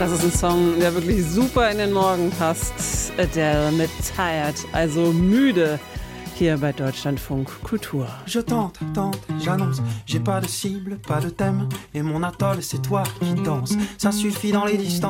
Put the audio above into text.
Das ist ein Song, der wirklich super in den Morgen passt. Adele mit Tired, also müde, hier bei Deutschlandfunk Kultur. Je tente, j'annonce, j'ai pas de cible, pas de thème, et mon atoll c'est toi qui danse. Ça suffit dans les distances.